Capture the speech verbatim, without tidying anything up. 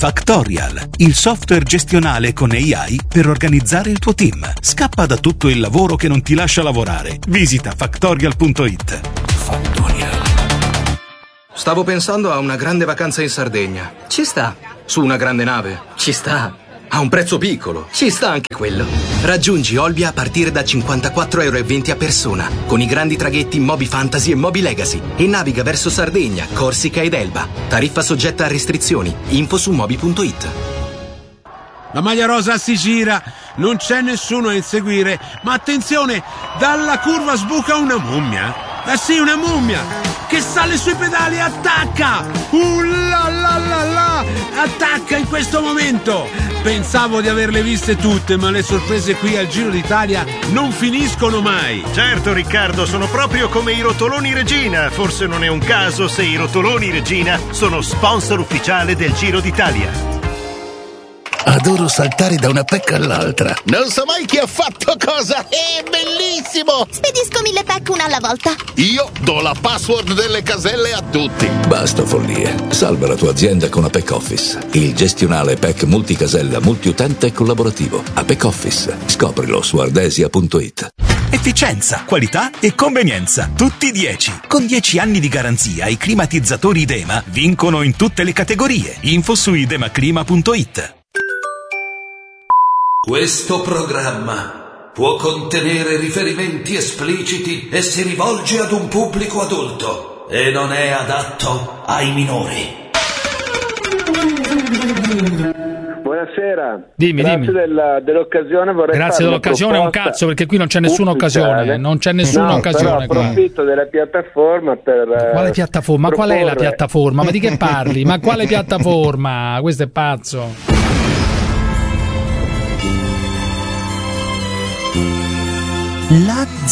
Factorial, il software gestionale con A I per organizzare il tuo team. Scappa da tutto il lavoro che non ti lascia lavorare. Visita factorial punto it. Factorial. Stavo pensando a una grande vacanza in Sardegna. Ci sta. Su una grande nave. Ci sta. A un prezzo piccolo. Ci sta anche quello. Raggiungi Olbia a partire da cinquantaquattro euro e venti a persona, con i grandi traghetti Moby Fantasy e Moby Legacy, e naviga verso Sardegna, Corsica ed Elba. Tariffa soggetta a restrizioni. Info su moby punto it. La maglia rosa si gira, non c'è nessuno a inseguire, ma attenzione, dalla curva sbuca una mummia. Eh sì, una mummia che sale sui pedali e attacca. Uh la la la la, attacca in questo momento. Pensavo di averle viste tutte, ma le sorprese qui al Giro d'Italia non finiscono mai. Certo Riccardo, sono proprio come i rotoloni Regina. Forse non è un caso se i rotoloni Regina sono sponsor ufficiale del Giro d'Italia. Adoro saltare da una pecca all'altra. Non so mai chi ha fatto cosa. È bellissimo. Spedisco mille pack una alla volta. Io do la password delle caselle a tutti. Basta follie. Salva la tua azienda con Apex Office, il gestionale P E C multicasella, multiutente e collaborativo. Apex Office. Scoprilo su ardesia punto it. Efficienza, qualità e convenienza, tutti dieci. Con dieci anni di garanzia i climatizzatori Idema vincono in tutte le categorie. Info su idemaclima punto it. Questo programma può contenere riferimenti espliciti e si rivolge ad un pubblico adulto e non è adatto ai minori. Buonasera. Dimmi, Grazie dimmi. Della, dell'occasione. Vorrei Grazie dell'occasione, un cazzo, perché qui non c'è nessuna occasione. Non c'è nessuna no, occasione. Però approfitto della piattaforma per. Quale piattaforma? Ma proporre... qual è la piattaforma? Ma di che parli? Ma quale piattaforma? Questo è pazzo. La